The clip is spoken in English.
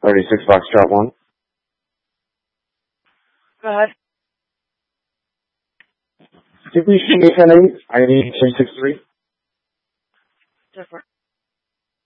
36 Foxtrot 1. Go ahead. Give me ID 363. Different.